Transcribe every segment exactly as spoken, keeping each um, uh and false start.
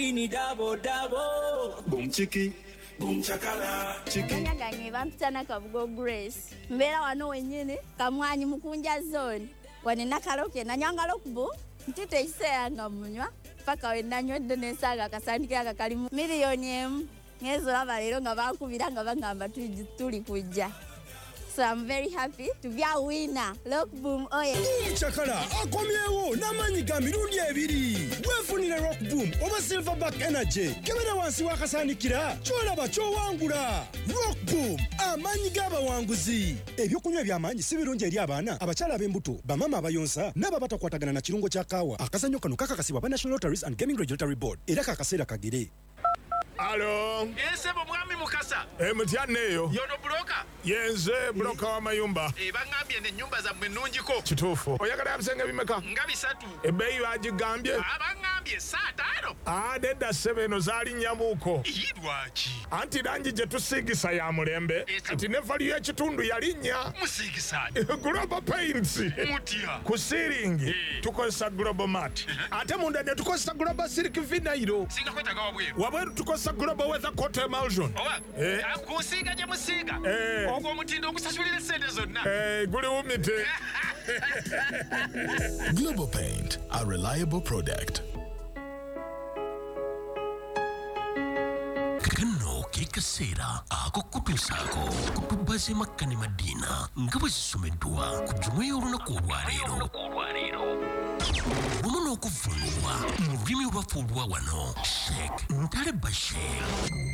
Ini dabo dabo. Boom chiki. Boom chakala. Chiki. Gange bampitana Kabugo Grace. Mbera wano wenyene kamwanyi mukunja zone. Wani nakaloke na nyangalo kubo. Ntite iseyanga munywa. Paka we nanywedde n'ensaaga akasandika akakalimu miliyoni emu ngezo abalero nga bakubira nga bagamba tuli kujja. So I'm very happy to be a winner. Rock Boom oye. Chakala akomyewo namanyi ga mirundi ebiri. Wefunire Rock Boom oba Silverback Energy. Kebera wansi wakasandikira kyolaba kyowangula. Rock Boom amanyi g'abawanguzi. Ebyokunywa by'amanyi si birungi eri abaana abakyala ab'embuto bamama abayonsa n'aba batakwatagana na kirungo kya kaawa. Akazannyo kano kakakasibwa ba National Lotteries and Gaming Regulatory Board era kakaseera kagere. Alo. Ese bo mwami mukasa. E mutyanneyo. Yono broka. Yenze broka wa mayumba. E bangambye ne nyumba za mwenunjiko. Kituufu. Oyagala abisenge bimeka? Nga bisatu. Ebbeeyi bagigambye? Abangambye saa tano. Ah, dedda ssebeno zaali nnyamuuko. Lwaki? Anti langi gye tusiigisa ya mulembe. Ati ne value y'ekitundu yalinnya. Musiigisa. Global Paints. Mutya. Ku siiringi tukozesa Global Mat. Ate munda ne tukozesa Global Silk Vinyl. Singa kwetaga wabweru. Wabweru tukozesa Global Weather Coat Emulsion. Owa. Eh. Akusiiga gye musiiga. Eh. Ogwo omutindo okusasulira sente zonna. Eh, guli wumite. Global Paint, a reliable product. Kano kekasera ako kutusako kutubaze makkani madina nga bwe zisomedwa ku jjuma y'olunaku olwaleero wamu n'okuvvuunulwa mu lulimi olwafuulwa wano Sheikh Ntale Bashir.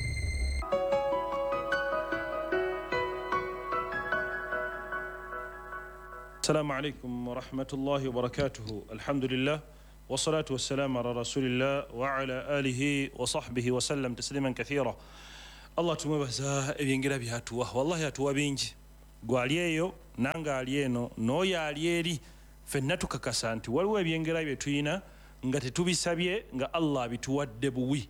السلام عليكم ورحمة الله وبركاته. الحمد لله والصلاة والسلام على رسول الله وعلى آله وصحبه وسلم تسليما كثيرا. الله تمبزا ebyengira byatuwa wallahi atuwa bingi gwaliyeyo nanga aliyeno noya aliyeri fenna tukakasa nti waliwo ebyengira bye tuyina nga tetubisabye nga Allah abituwadde buwi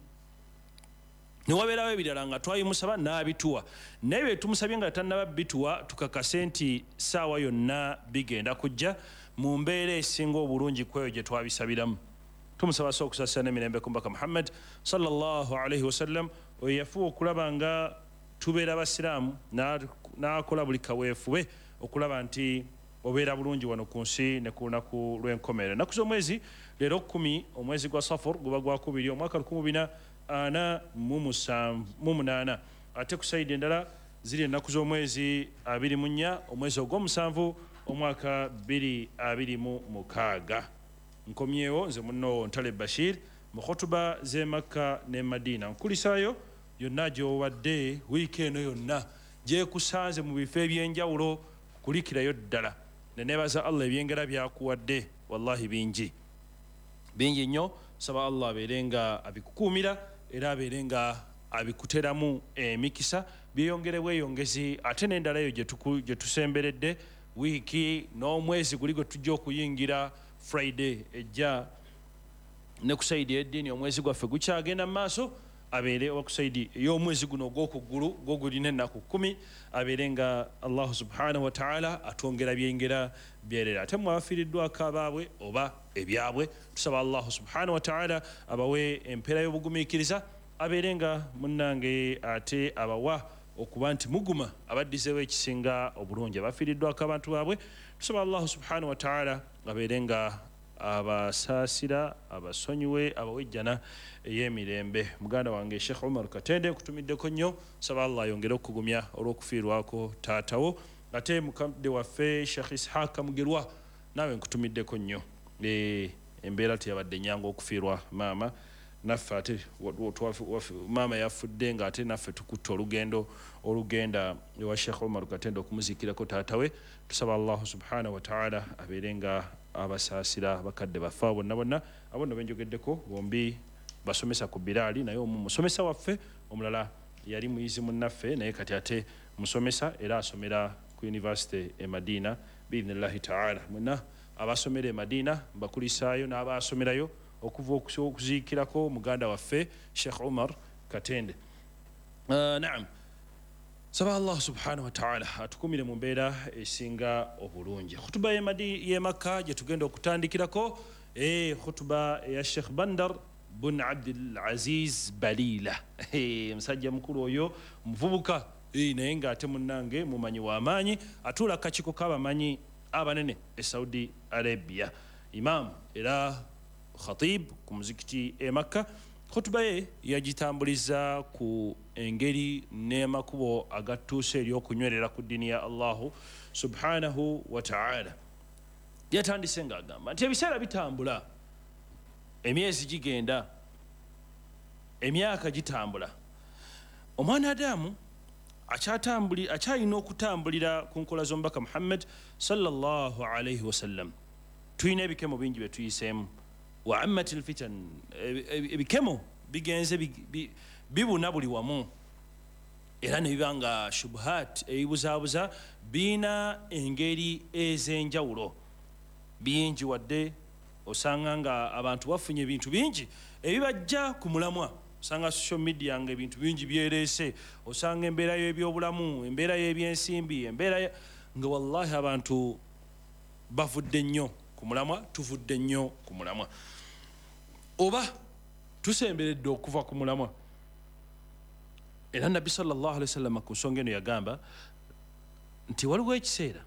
niwabeerawo ebirala nga twayimusaba n'abituwa naye bye tumusabye nga tannaba bituwa tukakase nti saawa yonna bigenda kujja mu mbeera esinga obulungi kweyo gye twabisabiramu. Tumusaba so okusasira n'emirembe ku mbaka Muhammad sallallahu alaihi wasallam oyo yafuba okulaba nga tubeera abasiraamu n'akola buli kaweefube okulaba nti obeera bulungi wano ku nsi ne ku lunaku lw'enkomerero. Ennaku z'omwezi leero kumi omwezi gwa Safar guba gwakubiri omwaka lukumi bina ana mu munaana ate ku sayidi endala ziri ennaku z'omwezi abiri mu nnya omwezi ogw'omusanvu omwaka bbiri abiri mu mukaaga. Nkomyewo nze munno Ntale Bashir mu khotuba z'e Makka ne Madina nkulisaayo yonna gy'owadde wiiki eno yonna gyekusanze mu bifo eby'enjawulo kulikirayo ddala ne neebaza Allah ebyengera byakuwadde wallahi bingi bingi nnyo. Saba Allah abeere nga abikukuumira era abeere nga abikuteramu emikisa byeyongere bweyongezi ate n'endala eyo gye tusemberedde wiiki n'omwezi guli gwe tujja okuyingira Friday ejja ne ku sayidi y'eddiini omwezi gwaffe gukyagenda mu maaso abeere oba ku sayidi ey'omwezi guno ogw'okuggulu gwo gulina ennaku kkumi abeere nga Allahu subhanahu wa ta'ala atwongera byengera byerera. Ate mmwe abafiiriddwako abaabwe oba ebyabwe tusaba Allahu subhanahu wa ta'ala abawe empeera y'obugumiikiriza abeere nga munnange ate abawa okuba nti muguma abaddizeewo ekisinga obulungi abafiiriddwako abantu baabwe tusaba Allahu subhanahu wa ta'ala abeere nga abasaasira abasonyiwe abawejjana ey'emirembe. Muganda wange Sheikh Umar Katende kutumiddeko nnyo saba Allah ayongere okugumya olw'okufiirwako taatawo ate mukadde waffe Sheikh Ishaq Mugerwa naawe nkutumiddeko nnyo embeera teyabadde nnyangu okufiirwa maama naffe ate maama yafudde nga ate naffe tukutta olugendo olugenda ewa Sheikh Umar Katende okumuziikirako taatawe. Tusaba Allah subhanahu wa ta'ala abeere nga abasaasira bakadde baffe bonna bonna abo nno benjogeddeko bombi basomesa ku Biraali naye omu musomesa waffe omulala yali muyizi munnaffe naye kati ate musomesa era asomera ku University e Madina biidhnillahi ta'ala. Mwenna abasomera e Madina mbakulisaayo n'abaasomerayo okuva okuziikirako muganda waffe Sheikh Umar Katende. Uh, naam saba Allah subhanahu wa ta'ala atukumire mu mbeera esinga obulungi. Khutuba y'e Makka gye tugenda okutandikirako eh khutuba ya Sheikh Bandar bun Abdul Aziz Balila. Musajja mukulu oyo muvubuka naye ng'ate munnange mumanyi w'amaanyi atuula kakiiko k'abamanyi abanene e Saudi Arabia. Imam era khatib ku muzikiti e Makka. Khutuba ye yagitambuliza ku engeri n'emakubo agatuuse ery'okunywerera ku ddiini ya Allahu subhanahu wa ta'ala. Yatandise ng'agamba nti ebiseera bitambula, emyezi gigenda, emyaka gitambula, omwana Adamu akyatambuli akyalina okutambulira ku nkola z'omubaka Muhammad sallallahu alayhi wasallam. Tuyina ebikemo bingi bye tuyiseemu. Wa ammatil fitan, ebikemo bigenze bibuna buli wamu, era ne biba nga shubuhat ebibuzaabuza biina engeri ez'enjawulo bingi, wadde osanga nga abantu bafunye ebintu bingi ebibajja ku mulamwa. Osanga social media nga ebintu bingi byereese, osanga embeera y'ebyobulamu, embeera y'ebyensimbi, embeera nga wallahi abantu bavudde nnyo ku mulamwa, tuvudde nnyo ku mulamwa, oba tusemberedde okuva ku mulamwa. Era Nabbi sallallahu alaihi wasallam ku nsonga eno yagamba nti waliwo ekiseera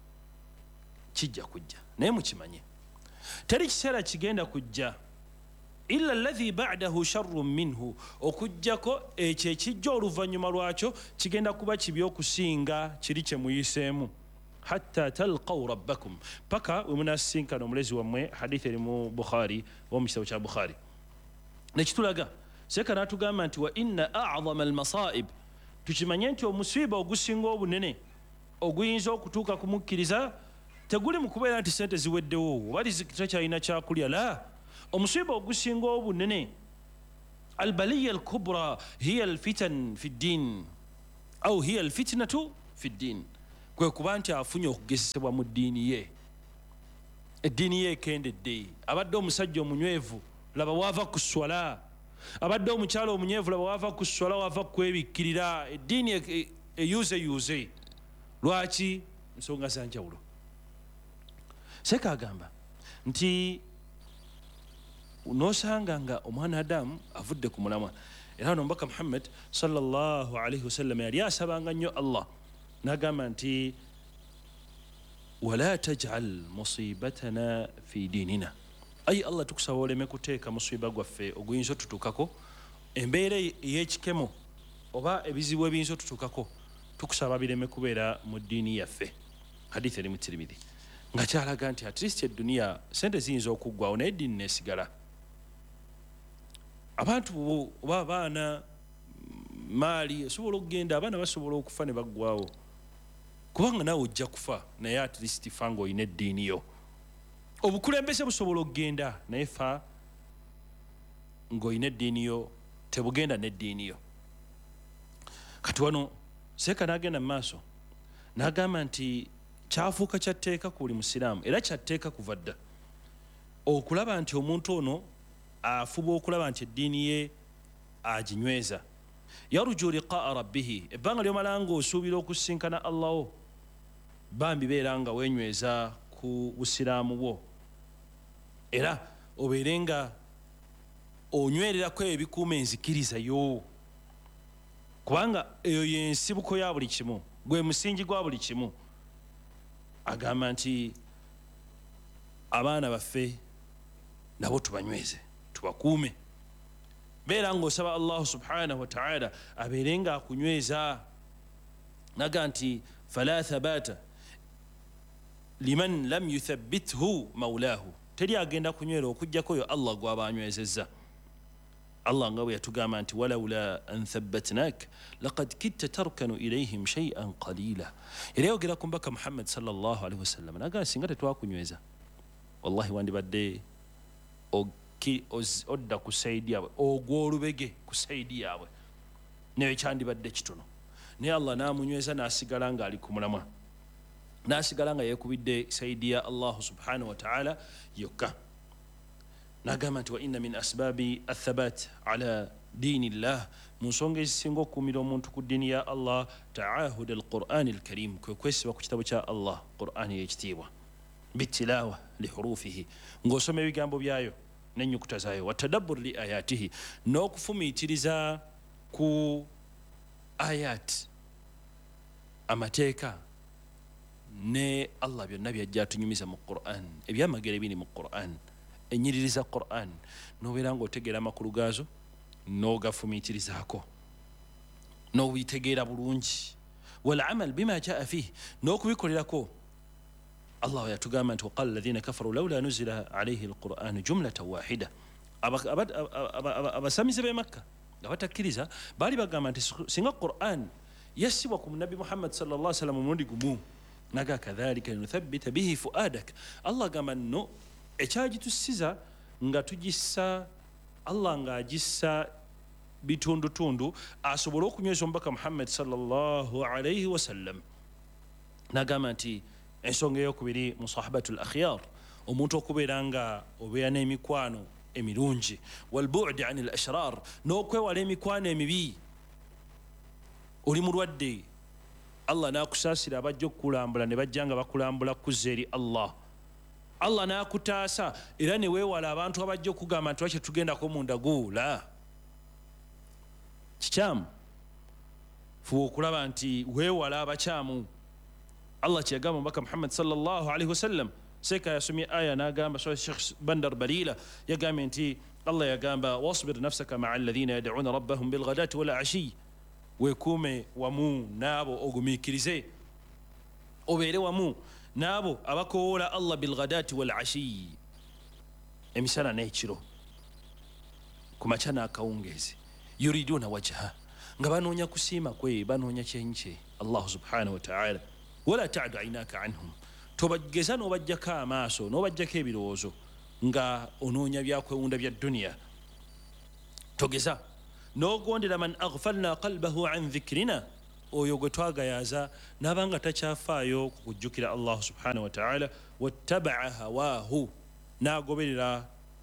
kijja kujja, naye mukimanye teri kiseera kigenda kujja illa alladhi ba'dahu sharrun minhu, okujjako ekyo ekijja oluvannyuma lwakyo kigenda kuba kibi okusinga kiri kye muyiseemu. Hatta talqaw rabbakum, paka we munasinkana omulezi wammwe. Hadithi eri mu Bukhari oba mu kitabo kya Bukhari nekitulaga seeka n'atugamba nti wa inna a'zama almasaib, tukimanye nti omusiiba ogusinga obunene oguyinza okutuuka kumukkiriza teguli mu kubeera nti sente ziweddewo oba takyalina kyakulya. La, omusiiba ogusinga obunene albaliya alkubra hiya alfitan fi ddin au hiya alfitnatu fi ddin, kwe kuba nti afunye okugezesebwa mu ddiini ye, eddiini ye ekendedde. Abadde omusajja omunywevu, laba waava ku swala. Abadde omukyala omunyevu, laba waava ku swala, waava kwebikkirira. Eddiini eyuuzeyuuze. Lwaki? Nsonga za njawulo. Seeka agamba nti n'osanga nga omwana Adamu avudde ku mulamwa. Era omubaka Muhammad sallallahu alaihi wasallam yali asabanga nnyo Allah, n'agamba nti wala taj'al musibatana fi dinina, ayi Allah tukusaba oleme kuteeka musiba gwaffe oguyinza otutuukako, embeera ey'ekikemo oba ebizibu ebiyinza otutuukako, tukusaba bireme kubeera mu ddiini yaffe. Hadithi eri mu Tirmidhi nga kyalaga nti at least edduniya sente ziyinza okuggwawo naye eddiini neesigala. Abantu oba abaana maali esobola okugenda, abaana basobola okufa ne baggwawo, kubanga naawe ojja kufa naye at least fa ng'olina eddiini yo. Obukulembeze busobola okugenda naye fa ng'olina eddiini yo, tebugenda n'eddiini yo. Kati wano seeka n'agenda mu maaso n'agamba nti kyafuuka kyatteeka ku buli musiraamu, era kyatteeka kuva dda, okulaba nti omuntu ono afuba okulaba nti eddiini ye aginyweza. Yaruju liqaa rabbihi, ebbanga ly'omala ng'osuubira okusinkana Allaho, bambi beera nga weenyweza ku busiraamu bwo, era obeere nga onywererako ebikuuma enzikiriza yo, kubanga eyo y'ensibuko ya buli kimu, gwe musingi gwa buli kimu. Agamba nti abaana baffe nabo tubanyweze, tubakuume. Beera ng'osaba Allah subhanahu wa ta'ala abeere nga akunyweza. Naga nti fala thabata liman lam yuthabbithu maulahu, teri agenda kunywera okujjako oyo Allah gw'aba anywezezza. Allah nga bwe yatugamba nti walawula an thabbatnak laqad kitta tarkanu ilayhim shay'an qalila. Era yogera ku mbaka Muhammad sallallahu alaihi wasallam naga singa tetwakunyweza wallahi wandibadde odda ku saidi yaabwe, ogw'olubege ku saidi yaabwe, naye kyandibadde kitono. Naye Allah n'amunyweza n'asigala ng'ali ku mulamwa, n'asigala nga yeekubidde saidi ya Allah subhanahu wa ta'ala yokka. N'agamba nti wa inna min asbaabi athabat ala diini llah, mu nsonga ezisinga okukuumira omuntu ku ddiini ya Allah, taahud alqur'ani alkarim, kwe kwesiba ku kitabo kya Allah, qur'ani y'ekitiibwa, bitilaawa lihurufihi, ng'osoma ebigambo byayo n'ennyukuta zaayo watadabbur li ayatihi n'okufumiitiriza ku ayat amateeka ne Allah byonna byajja atunyumiza mu Qur'an ebyamagero ebiri mu Qur'an ennyiririza Qur'an n'obeera ng'otegeera amakulu gaazo n'ogafumiitirizaako n'obitegeera bulungi walamal bima jaa fihi n'okubikolerako Allah yatugamba nti waqala alladhina kafaru lawla nuzila alayhi alqur'anu jumlatan wahida abasamize b'e Makka nga batakkiriza baali bagamba nti singa Qur'an yassibwa ku nabi Muhammad sallallahu alaihi wasallam omulundi gumu naga kadhalika linuthabbita bihi fuadak Allah gamba no ekyagitusiza nga tugissa Allah nga agissa bitundutundu asobole okunyweza omubaka Muhammad sallallahu alaihi wasallam nagamba nti ensonga eyokubiri musahabatul akhyar omuntu okubeera nga obeera n'emikwano emirungi walbu'di anil ashrar n'okwewala emikwano emibi oli mulwadde Allah n'akusaasira abajja okukulambula ne bajja nga bakulambula kuzza eri Allah Allah n'akutaasa era ne weewala abantu abajja okugamba nti lwaki tugendako munda guula kikyamu fuba okulaba nti weewala abakyamu Allah kyeyagamba omubaka Muhammad sallallahu alaihi wasallam seeka yasomye aya n'agamba Sheikh Bandar Balila yagambye nti Allah yagamba wasbir nafsaka ma'a alladhina yad'una rabbahum bilghadati wal ashi weekuume wamu n'abo ogumiikirize obeere wamu n'abo abakoowoola Allah bilghadati wal ashi emisana n'ekiro ku makya n'akawungeezi yuriduna wajha nga banoonya kusiima kwe banoonya kyenkye Allah subhanahu wa ta'ala wala ta'du aynaka anhum tobageza n'obajjako amaaso n'obajjako ebirowoozo nga onoonya byakwewunda bya dduniya togeza n'ogondera man aghfalna qalbahu an dhikrina oyo gwe twagayaza n'abanga takyafaayo ku kujjukira Allah subhanahu wa ta'ala wattaba'a hawaahu n'agoberera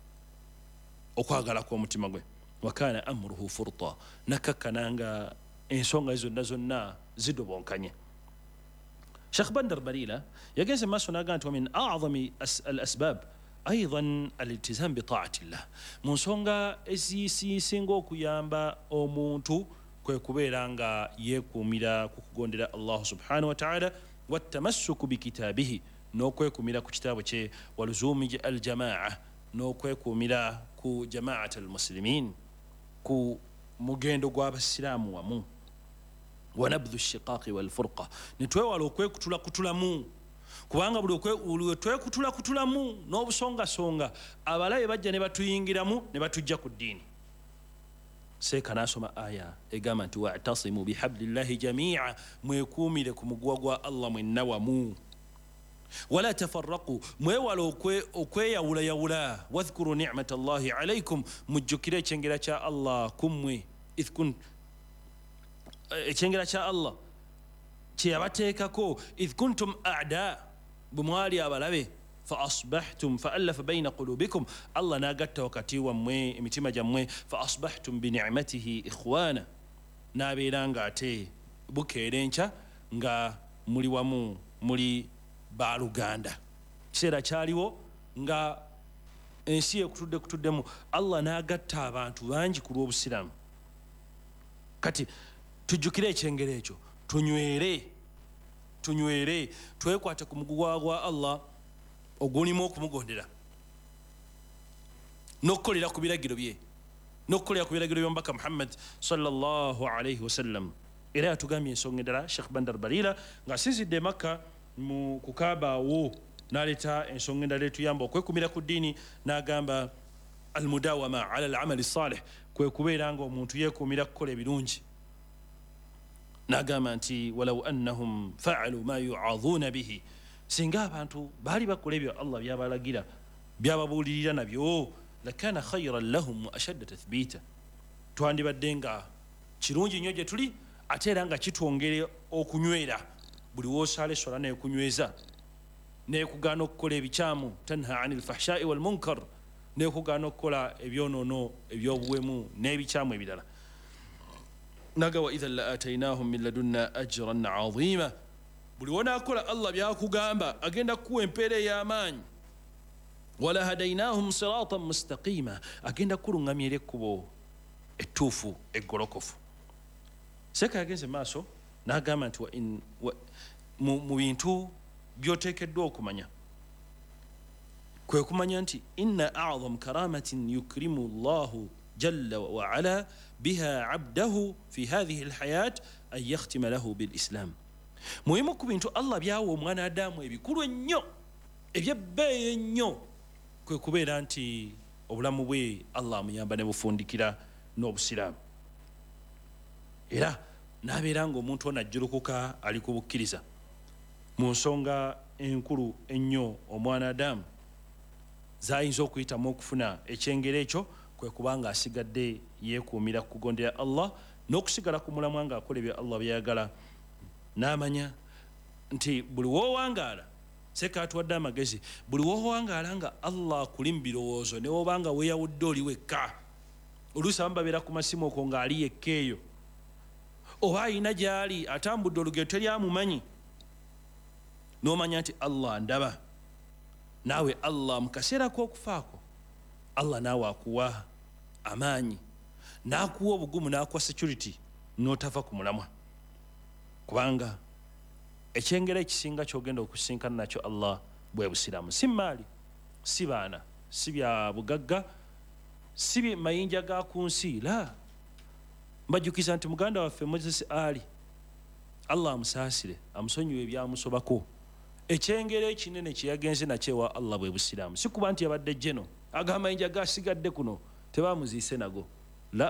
okwagala kw'omutima gwe wakana amruhu furta nakakkananga ensonga zonna zonna zidobonkanye Sheikh Bandar Balila yagenze maaso n'agamba nti wa min a'zami al-asbab أيضا الالتزام بطاعة الله من songa ezisinga okuyamba omuntu kwe kubeera nga yeekuumira ku kugondera Allah subhanahu wa ta'ala wattamassuku bikitabihi n'okwekuumira ku kitaabo kye waluzumi aljamaa n'okwekuumira ku jamaat almuslimin ku mugendo gw'abasiraamu wamu wanabdhu shiqaqi walfurqa netwewala okwekutula kutulamu kubanga buli twekutula kutulamu n'obusongasonga abalabe bajja ne batuyingiramu ne batujja ku ddiini seeka n'asoma aya egamba nti wa'tasimu bihablillahi jamii'a mwekuumire ku muguwa gwa Allah mwenna wamu wala tafarraqu mwewala okweyawulayawula wadhkuru ni'mata Allahi alaykum mujjukire ekyengera kya Allah kummwe idh kun ekyengera kya Allah kyeyabateekako idh kuntum a'da bumwali abalabe fa asbahtum fa allafa bayna qulubikum Allah nagatta wakati wammwe emitima gyammwe fa asbahtum bi ni'matihi ikhwana nabeera nga ate bukeera enkya nga muli wamu muli baaluganda kiseera kyaliwo nga ensi ekutudde kutuddemu Allah nagatta abantu bangi ku lw'obusiraamu kati tujjukire ekyengero ekyo tunywere tunywere twekwate ku muguwa gwa Allah ogulimu okumugondera n'okukolera ku biragiro bye n'okukolera ku biragiro by'omubaka Muhammad sallallahu alayhi wasallam era yatugambye ensonga endala Sheikh Bandar Balila ng'asinzidde Makka mu kukaabaawo n'aleeta ensonga endala etuyamba okwekumira ku ddiini n'agamba almudawama ala alamali salih kwe kubeera nga omuntu yeekuumira kukola ebirungi n'agamba nti walaw annahum fa'alu ma yu'adhuna bihi singa abantu baali bakola ebyo Allah byabalagira byababuulirira nabyo lakana khayran lahum wa ashadda tathbita twandibadde nga kirungi nnyo gye tuli ate era nga kitwongere okunywera buli woosaala essola neekunyweza neekugaana okukola ebikyamu tanha anil fahshai wal munkar neekugaana okukola ebyonoono ebyobuwemu n'ebikyamu ebirala naga wa idhan la atainahum min ladunna ajran azima buli wonaakola Allah byakugamba agenda kuwa empeera ey'amaanyi wala hadainahum siratan mustaqima agenda kulungamya ekkubo ettuufu eggolokofu. Seeka yagenze maaso n'agamba nti mu bintu by'oteekeddwa okumanya kwe kumanya nti inna a'zam karamatin yukrimu llahu jalla wa ala biha abdahu fi hadhihi alhayat an yakhtima lahu bilislam. Muhimu ku bintu Allah byawa omwana Adamu ebikulu ennyo ebyebbeeyi ennyo kwe kubeera nti obulamu bwe Allah amuyamba ne bufundikira n'obusiraamu, era n'abeera ng'omuntu ono ajjulukuka ali ku bukkiriza mu nsonga enkulu ennyo omwana Adamu zayinza okuyitamu okufuna ekyengero ekyo kwe kubanga asigadde yeekuumira kugondera Allah n'okusigala ku mulamwa ng'akola ebya Allah byayagala, n'amanya nti buli w'owangaala Seeka atuwadde amagezi, buli w'owangaala nga Allah akuli mu birowoozo ne wobanga weeyawudde oli wekka, oluusi abamu babeera ku masimu okwo ng'ali yekka eyo, oba alina gy'ali atambudde olugero teryamumanyi, n'omanya nti Allah ndaba, naawe Allah mu kaseera k'okufaako Allah naawe akuwa amaanyi n'akuwa obugumu n'akuwa security n'otava ku mulamwa, kubanga ekyengera ekisinga ky'ogenda okusinkana nakyo Allah bwe busiraamu. Si maali, si baana, si bya bugagga, si mayinja ga ku nsi, la. Mbajjukiza nti muganda waffe Moses Ali, Allah amusaasire amusonyiwe ebyamusobako, ekyengera ekinene kye yagenze nakyo ewa Allah bwe busiraamu. Si kuba nti yabadde jeno agamba amayinja gasigadde kuno tebamuziise nago, la.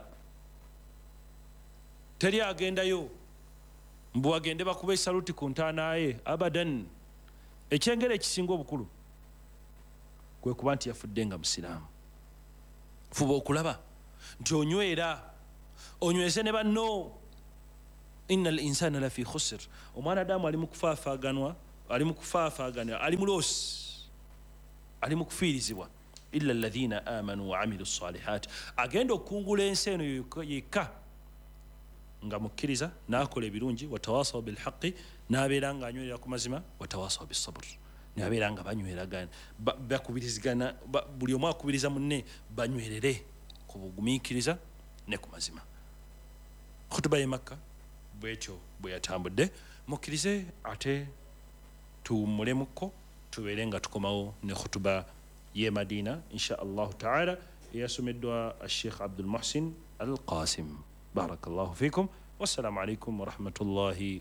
Teri agendayo mbu agende bakuba esaluti ku ntaana ye, abadan. Ekyengera ekisinga obukulu kwe kuba nti yafudde nga musiraamu. Fuba okulaba nti onywera onyweze ne banno. Inna al insana lafi khusr, omwana Adamu ali mu kufaafaaganwa, ali mu kufaafaaganwa, ali mu loosi, ali mu kufiirizibwa. Illa alladhina amanu wa amilu salihat, agenda okungula ensi eno yekka nga mukkiriza n'akola ebirungi, watawasaw bilhaqi, n'abeera nga anywerera ku mazima, watawasaw bisabr, n'abeera nga banyweragana bakubirizigana, buli omu akubiriza munne banywerere ku bugumiikiriza ne ku mazima. Khutuba y'e Makka bwetyo bwe yatambudde. Mukkirize ate tuwummulemukko tubeere nga tukomawo ne khutuba y'e Madina insha Allahu taala eyasomeddwa Sheikh Abdul Muhsin Al Qasim. Barakallahu fikum. Wassalamu alaikum warahmatullahi.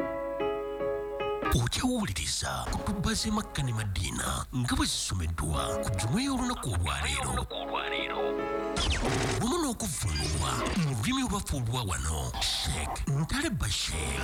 Ojawuliriza kutuba z'e Makka ne Madina nga bwe zisomeddwa ku Jumuiya y'olunaku olwaleero wamu n'okuvvuunulwa mu lulimi olwafuulwa wano Sheikh Ntale Bashir.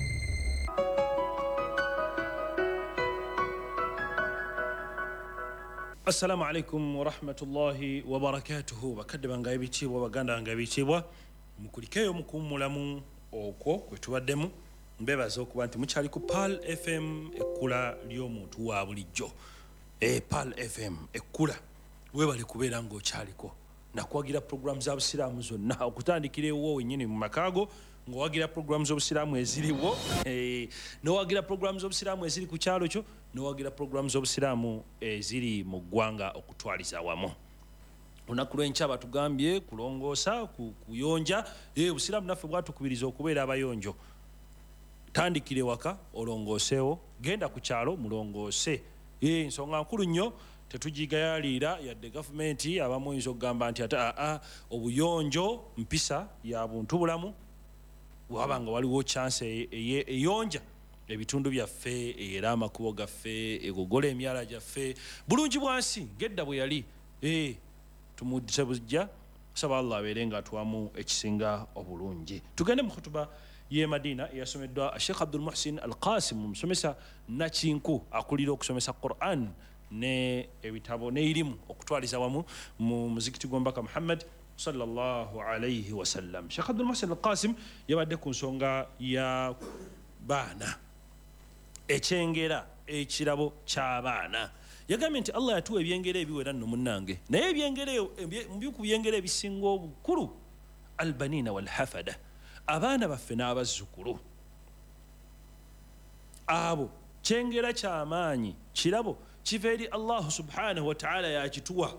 Assalamu alaikum warahmatullahi wabarakatuhu. Bakadde bange ebitiibwa, baganda bange ebitiibwa, mukulikeyo mukummulamu okwo kwe tubaddemu. Mbebaza okuba nti mukyali ku Pearl F M, ekkula ly'omuntu wa bulijjo. E Pearl F M ekkula weebale kubeera ng'okyaliko, nakuwagira programu za busiraamu zonna okutandikira ewo wennyini mu makaago, ng'owagira programu z'obusiraamu eziriwo, e, n'owagira programu z'obusiraamu eziri ku kyalo kyo, n'owagira programu z'obusiraamu eziri mu ggwanga okutwaliza awamu. Olunaku lw'enkya batugambye kulongoosa, kuyonja. E, obusiraamu naffe bwatukubiriza okubeera abayonjo. Tandikire waka olongooseewo, genda ku kyalo mulongoose. E, nsonga nkulu nnyo tetugigayaalira yadde gavumenti abamu oyinza okugamba nti ate aa obuyonjo mpisa ya buntu bulamu, waba nga waliwo chance eyonja ebitundu byaffe, era amakubo gaffe, egogola emyala gyaffe, bulungi bwansi ngedda bwe yali. E, tumudise bujja, saba Allah abeere nga atuwamu ekisinga obulungi. Tugende mu khutuba y'e Madina eyasomeddwa Sheikh Abdul Muhsin Al Qasim, musomesa nakinku akulira okusomesa Quran ne ebitabo ne irimu okutwaliza wamu mu muzikiti gw'Omubaka Muhammad sallallahu alayhi wa sallam. Sheikh Abdul Muhsin Al Qasim yabadde ku nsonga ya baana, ekyengera ekirabo ky'abaana. Yagambye nti Allah yatuwa ebyengera ebiwera nno munnange, naye ebyengera mu ku byengera ebisinga obukulu albanina walhafada, abaana baffe n'abazzukulu abo kyengera ky'amaanyi, kirabo kiva eri allahu subhanahu wataala yakituwa.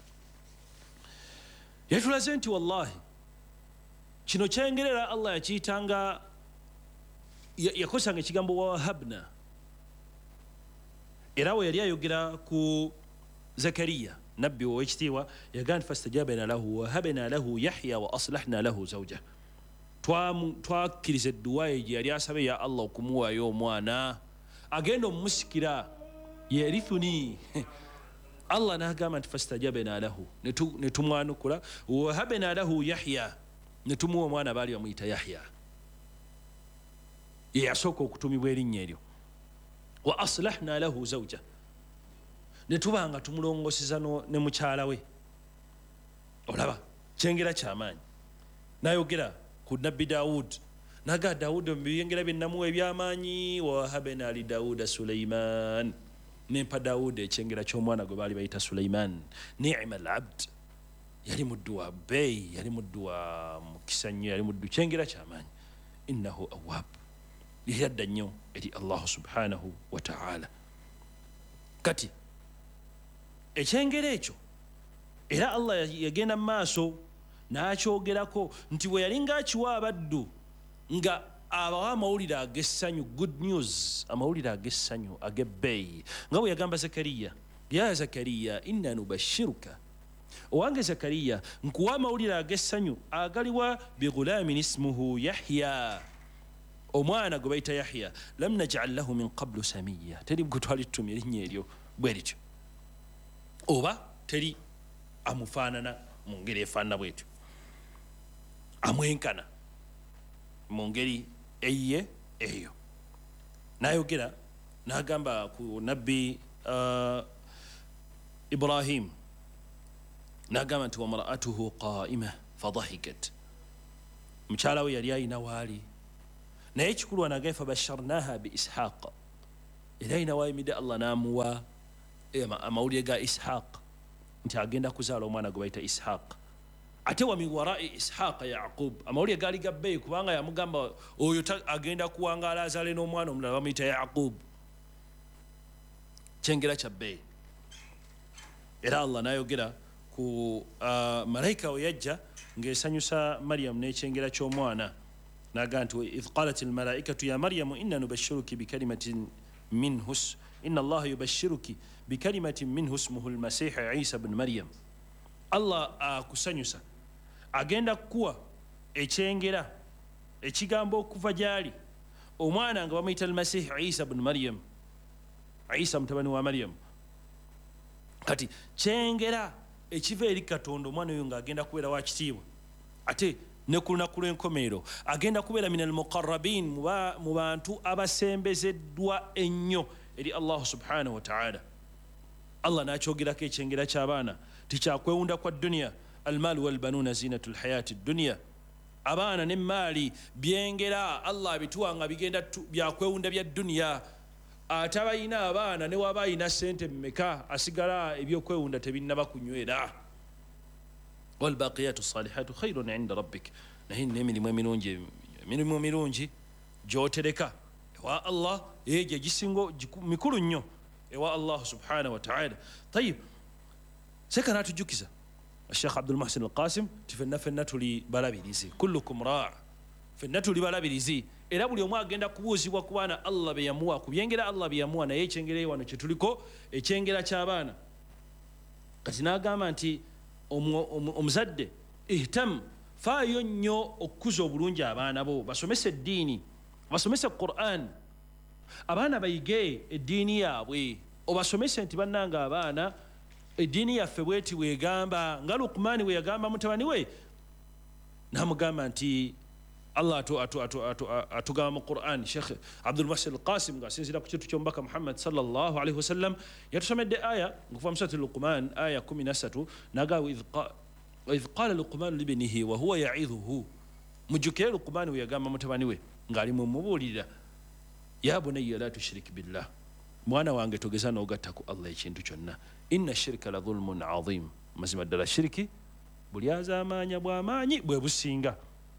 Yatulaze nti wallahi kino kyengerera allah yakiyitanga yakozesanga ekigambo wawahabna, era we yali ayogera ku zakariya nabbi owekitiibwa yagaa nti fastajabna lahu wahabna lahu yahya wa aslahna lahu zawja. Twakkiriza edduwaye gye yali asabe ya allah okumuwaayo omwana agenda omumusikira yerithuni. Allah n'agamba nti fastajabna lahu, ne tumwanukula wahabna lahu yahya, ne tumuwa omwana baali bamuyita yahya, ye yasooka okutumibwa erinnya eryo. Wa aslahna lahu zawja, ne tuba nga tumulongoseza ne mukyala we. Olaba kyengera kyamaanyi. Nayogera ku nabbi Daawud naga Daawud mu byengera bye namuwa ebyamaanyi. Wahabna li Daawuda Sulaiman, nempa Daawuda ekyengera ky'omwana gwe baali bayita Sulaiman. Ni'ma al-abd, yali muddu wa bbeeyi, yali muddu wa mukisa nnyo, yali muddu kyengera kyamaanyi. Innahu awwaab, yadda nnyo eri allahu subhanahu wataala. Kati ekyengera ekyo era allah yagenda mu maaso n'akyogerako nti bwe yali ng'akiwa abaddu nga abawa amawulire ag'essanyu, good news, amawulire ag'essanyu ag'ebbeeyi, nga bwe yagamba Zakariya, ya Zakariya inna nubashiruka, owange Zakariya nkuwa amawulire ag'essanyu agaliwa bighulamin ismuhu Yahya, omwana gwe bayita Yahya, lam naj'al lahu min qablu samiyya, teri gwe twali tutumye erinnya eryo bwe lityo, oba teri amufaanana mu ngeri efaanana bwetyo, amwenkana mu ngeri eyiye eyo. Nayogera n'agamba ku nabbi uh, Ibrahim, n'agamba nti wamra'atuhu qa'ima fadahikat, mukyala we yali ayina waali, naye ekikulu anagaye fabasharnaha bi Ishaq, era ayina waayimidde allah n'amuwa amawulire ga Ishaq nti agenda kuzaala omwana gwe bayita Ishaq. Ate wa min warai Ishaqa Yaqub, amawulire gaali gabbeeyi kubanga yamugamba oyo agenda kuwangaala azaale n'omwana omulala bamuyita Yaqub, kyengera kya bbeeyi. Era allah n'ayogera ku uh, malayika we yajja ng'esanyusa Maryamu n'ekyengera ky'omwana, n'agamba nti idh qalat almalaikatu ya Maryamu inna nubashiruki bikalimatin minhu inna allaha yubashiruki bikalimatin minhu ismuhu almasih Isa ibn Maryam. Allah akusanyusa agenda kuwa ekyengera ekigambo okuva gyali omwana nga bamuyita almasih Isa ibn Maryam, Isa mutabani wa Maryam. Kati kyengera ekiva eri Katonda omwana oyo ng'agenda kubeera wa kitiibwa, ate ne ku lunaku lw'enkomerero agenda kubeera min almuqarrabin, mu bantu abasembezeddwa ennyo eri allahu subhanahu wataala. Allah n'akyogerako ekyengera ky'abaana tikyakwewunda kwa dunya, almaalu walbanuuna zinatu lhayaati dunya, abaana n'emmaali byengera allah abituwa nga bigenda byakwewunda bya dunya. Ate abayina abaana ne waba ayina sente mmeka asigala ebyokwewunda tebinnaba kunywera. walbaqiyatu salihatu khairun inda rabbik, naye n'emirimu emirungi, emirimu emirungi gy'otereka ewa allah egyo egisingo mikulu nnyo ewa allah subhanahu wataala. Tayib, seka n'atujjukiza Sheikh Abdul Muhsin Al-Qasim ti fenna fenna tuli balabirizi, kullukum raa, fenna tuli balabirizi, era buli omu agenda kubuuzibwa ku baana allah be yamuwa, ku byengera allah bye yamuwa. Naye ekyengera wano kye tuliko ekyengera ky'abaana. Kati n'agamba nti omuzadde ihtam, faayo nnyo okukuza obulungi abaana bo, basomese eddiini, basomese Qur'an, abaana bayige eddiini yaabwe, obasomese nti bannanga abaana eddiini yaffe bweti bwegamba, nga Luqmaani bwe yagamba mutabani we, n'amugamba nti allah atugamba mu Qur'an. Sheikh Abdul Muhsin Al-Qasim ng'asinziira ku kintu ky'omubaka Muhammad sallallahu alaihi wasallam yatusomedde aya okuva mu surati Luqman aya kumi na ssatu, n'agamba idh qala Luqmaanu libnihi wa huwa ya'idhuhu, mujjukire Luqmaani bwe yagamba mutabani we ng'ali mu mubuulirira, ya bunayya la tushrik billah, mwana wange togeza n'ogatta ku allah ekintu kyonna, inna shirka la dhulmun azim, mazima ddala shiriki bulyazaamaanya bw'amaanyi bwe businga.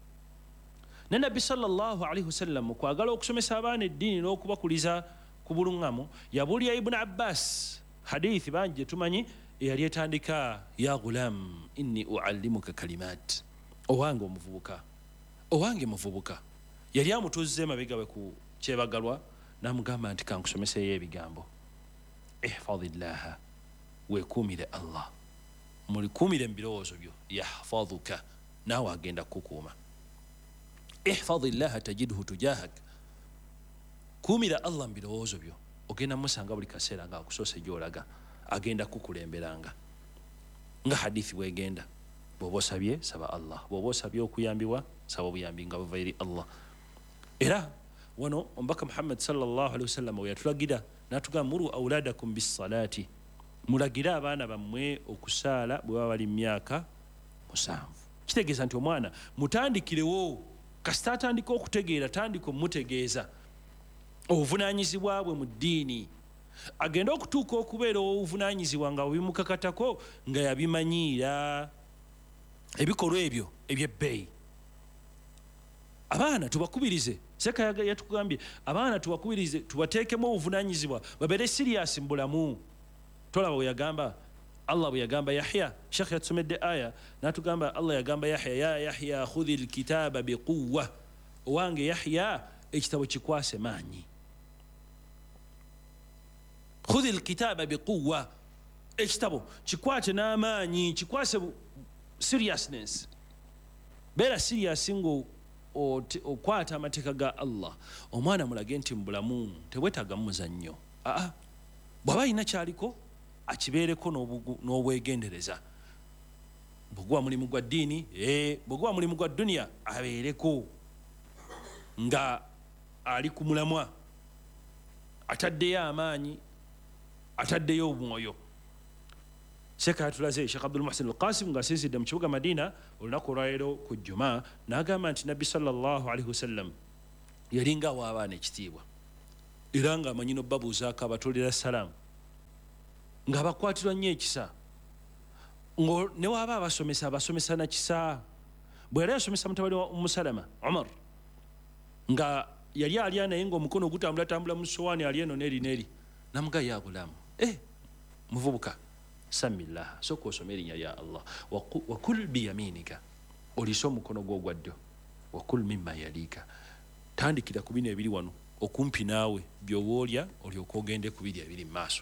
Ne nabbi sallallahu alaihi wasallam kwagala okusomesa abaana eddiini n'okubakuliza ku buluŋŋamu yabuulira Ibn Abbas hadithi bangi tumanyi eyali etandika ya gulam inni uallimuka kalimat owange omuvubuka owange muvubuka yali amutuzze mabega we ku kyebagalwa namugamba nti kankusomeseyo ebigambo ihfadhillaha weekuumire allah mulikuumire mu birowoozo byo yahfadhuka naawe agenda kukuuma ihfadhillaha tajidhu tujahak kuumira allah mu birowoozo byo ogenda musanga buli kaseera nga akusoose gy'olaga agenda kukulemberanga nga hadithi bwegenda bw'oba osabye saba allah bw'oba osabye okuyambibwa saba obuyambi nga buva eri allah era wano omubaka muhammad sallallahu alaihi wasallam we yatulagira n'atugamba muru auladakum bisalaati mulagire abaana bammwe okusaala bwe baba bali mu myaka musanvu kitegeeza nti omwana mutandikirewo kasita atandika okutegeera tandika omutegeeza obuvunaanyizibwa bwe mu ddiini agenda okutuuka okubeera obuvunaanyizibwa nga bwebimukakatako nga yabimanyiira ebikolwa ebyo ebyebbeeyi abaana tubakubirize seka yatukugambye abaana tubakubirize tubateekemu obuvunaanyizibwa babeere siriyasi mu bulamu tolaba bwe yagamba allah bwe yagamba yahya shekh yatusomedde aya n'atugamba allah yagamba yahya ya yahya khudhi lkitaaba biquwa owange yahya ekitabo kikwase maanyi khudhi lkitaaba biquwa ekitabo kikwate n'amaanyi kikwase seriousness beera serious ngo okwata amateeka ga allah omwana mulage nti mubulamu tebwetaaga muzannyo aa bw'aba alina kyaliko akibeereko n'obwegendereza bweguba mulimu gwa ddiini bweguba mulimu gwa duniya abeereko nga ali ku mulamwa ataddeyo amaanyi ataddeyo omwoyo Sheikh atulaze Sheikh Abdul Muhsin Al-Qasim nga asinzidde mu kibuga Madina olunaku olwaleero ku Juma n'agamba nti Nabbi sallallahu alaihi wasallam yalinga w'abaana ekitiibwa era nga amanyi n'obbabuuzaako abatolera salaamu ng'abakwatirwa nnyo ekisa ne waba abasomesa abasomesa na kisa bwe yali asomesa mutabani wa Ummu Salama Umar nga yali alya naye ng'omukono gutambulatambula mu sowaani ali eno n'eri n'eri namuga ya gulaamu eh muvubuka samillah soko osome erinnya lya allah wakul biyaminika oliisa omukono gwo ogwa ddyo wakul mimma yaliika tandikira ku bino ebiri wano okumpi naawe by'oba olya olyoka ogende ku biri ebiri mu maaso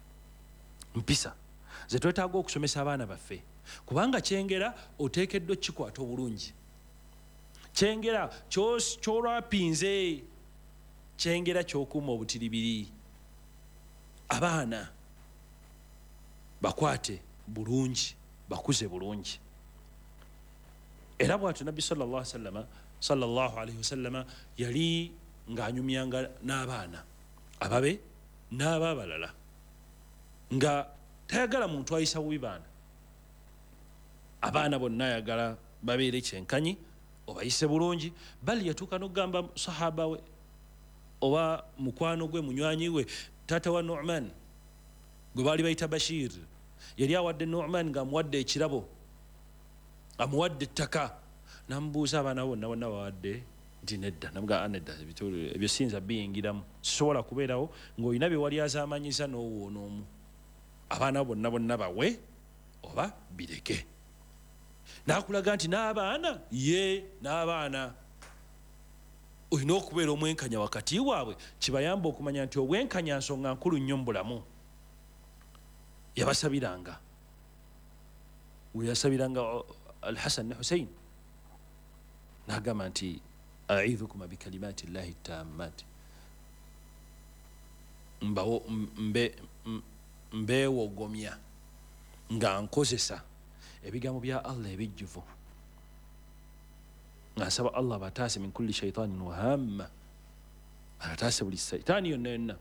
mpisa ze twetaaga okusomesa abaana baffe kubanga kyengera oteekeddwa kikwata obulungi kyengera kyolwapinze kyengera kyokuuma obutiribiri abaana bakwate bulungi bakuze bulungi era bwatyo nabbi sallallahu alaihi wasallam sallallahu alaihi wasallam yali ng'anyumyanga n'abaana ababe n'ababalala nga tayagala muntu ayisa bubi baana abaana bonna ayagala babeere kyenkanyi obayise bulungi bali yatuuka n'okugamba sahaba we oba mukwano gwe munywanyi we taata wa Nu'man gwe baali bayita Bashir yali awadde Nu'man ng'amuwadde ekirabo amuwadde ettaka namubuuza abaana bonna bonna bawadde nti nedda namuga nedda ebyo siyinza biyingiramu sisobola kubeerawo ng'olina bye wali azaamanyiza n'owoona omu abaana bonna bonna bawe oba bireke n'akulaga nti n'abaana ye n'abaana olina okubeera omwenkanya wakati waabwe kibayamba okumanya nti obwenkanya nsonga nkulu nnyo mu bulamu yabasabiranga we yasabiranga Al-Hasan ne Hussein n'agamba nti a'idhukuma bikalimati llahi tammat mbewogomya nga nkozesa ebigambo bya Allah ebijjuvu nga nsaba Allah bataase min kulli shaitanin wahamma abataase buli saitaani yonna yonna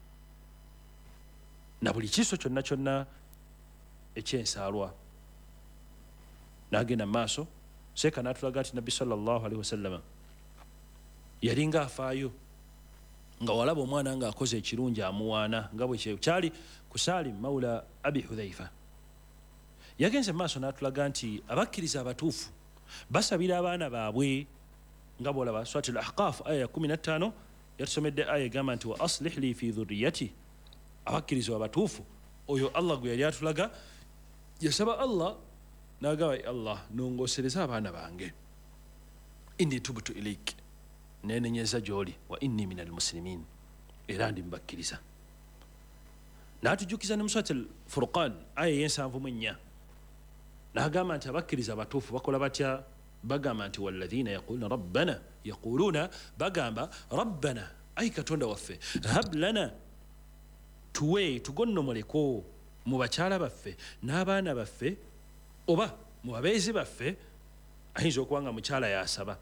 na buli kiso kyonna kyonna ekyensaalwa n'agenda maaso seeka n'atulaga nti nabbi sallallahu alaihi wasallam yalinga afaayo nga walaba omwana ng'akoze ekirungi amuwaana nga bwe kyali ku Salim mawla Abi Hudhaifa yagenze maaso n'atulaga nti abakkiriza abatuufu basabira abaana baabwe nga bwolaba Surat al-Ahqaf aya ya kumi na ttaano yatusomedde aya egamba nti wa aslih li fi dhurriyati abakkiriza abatuufu oyo Allah gwe yali atulaga yasaba Allah n'agamba Allah nongosereza abaana bange inni tubtu ilaik nenenyeza gy'oli wa inni minal muslimin era ndi mbakkiriza n'atujukiza ne mu surat al-Furqan aya y'ensanvu mu ennya n'agamba nti abakkiriza abatuufu bakola batya bagamba nti walladhina yaquluna rabbana yaquluna bagamba rabbana ayi katonda waffe hab lana tuwe tugonnomoleko mu bakyala baffe n'abaana baffe oba mu babeezi baffe ayinza okuba nga mukyala yasaba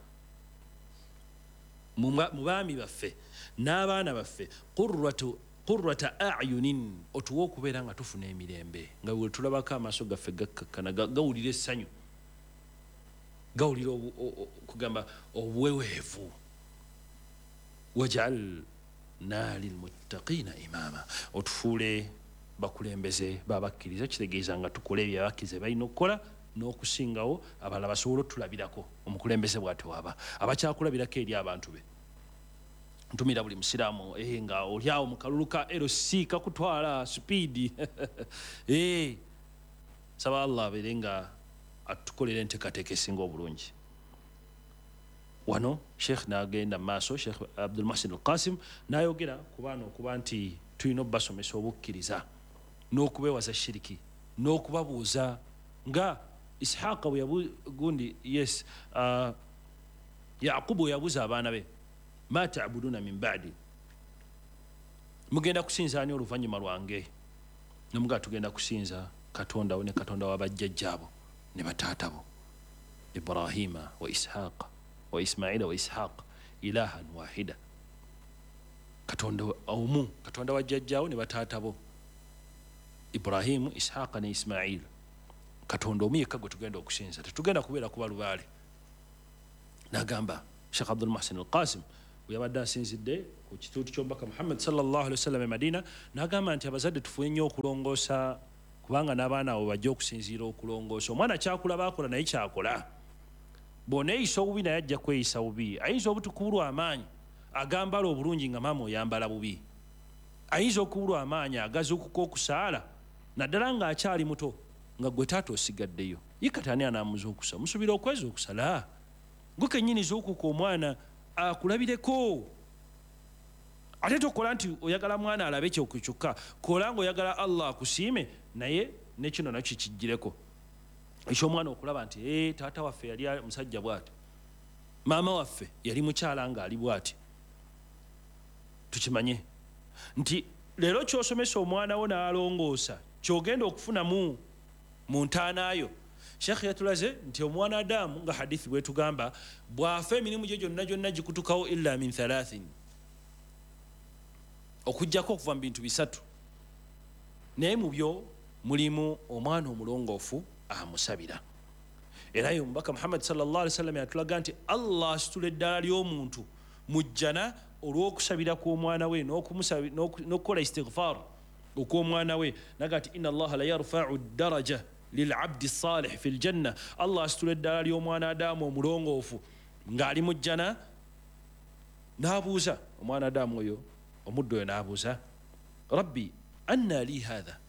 mu baami baffe n'abaana baffe qurrata ayunin otuwe okubeera nga tufuna emirembe nga bwe tulabako amaaso gaffe gakkakkana gawulira essanyu gawulira kugamba obuweweevu waj'alna lilmuttaqina imama otufuule bakulembeze babakkiriza kitegeeza nga tukola ebyo abakkiriza balina okukola n'okusingawo abalala basobola otulabirako omukulembeze bw'ate waba abakyakulabirako eri abantu be ntumira buli musiraamu eh nga oli awo mu kalulu ka L C kakutwala sipiidi eh saba Allah abeere nga atukolera enteekateeka esinga obulungi wano sheikh n'agenda mu maaso sheikh Abdul Muhsin Al-Qasim n'ayogera ku baana okuba nti tulina obbasomesa obukkiriza n'okubeewaza shiriki n'okubabuuza nga Ishaqa bwe yagundi yes uh, Yaqubu yabuuza abaana be ma ta'buduna min ba'di mugenda kusinza ani oluvannyuma lwange nemuga tugenda kusinza katonda ne katonda wabajjajjaabo ne bataatabo Ibrahima wa Ishaqa wa Ismaila wa Ishaq ilahan wahida katonda omu katonda wajjajjaawo ne bataatabo Ibrahimu Ishaqa ne Ismail katonda omu yekka gwe tugenda okusinza tetugenda kubeera kuba lubaale n'agamba Sheikh Abdul Muhsin Al-Qasim bwe yabadde asinzidde ku kituuti ky'omubaka Muhammad sallallahu alaihi wasallam e Madina n'agamba nti abazadde tufuye nnyo okulongoosa kubanga n'abaana abo bajja okusinziira okulongoosa omwana kyakula baakola naye kyakola bw'oneeyisa obubi naye ajja kweyisa bubi ayinza obutukubulwa amaanyi agambala obulungi nga maama oyambala bubi ayinza okubulwa amaanyi agazuukuka okusaala naddala ng'akyali muto nga gwe taata osigaddeyo ye kati ani anaamuzuukusa musuubira okwezuukusala gwe kennyini zuukuka omwana akulabireko ate tokola nti oyagala mwana alabe kyokkyokka kola ng'oyagala Allah akusiime naye ne kino nakyo kijjireko eky'omwana okulaba nti ee taata waffe yali musajja bw'ati maama waffe yali mukyala ng'ali bw'ati tukimanye nti leero ky'osomesa omwana wo n'alongoosa ky'ogenda okufunamu mu ntaanaayo Sheikh yatulaze nti omwana Adamu nga hadithi bwetugamba bw'afa emirimu gye gyonna gyonna gikutukawo illa min thalathin okujjako okuva mu bintu bisatu naye mu byo mulimu omwana omulongoofu amusabira era yo omubaka Muhammad sallallahu alaihi wasallam yatulaga nti Allah asitula eddala ly'omuntu mu jjana olw'okusabira kw'omwana we n'okukola istighfar okw'omwana we naga nti inna Allaha la yarfa'u daraja lilabdi salih fi ljanna Allah asitula eddala ly'omwana Adamu omulongoofu ng'ali mu jjana n'abuuza omwana Adamu oyo omuddo oyo n'abuuza rabbi anna li hadha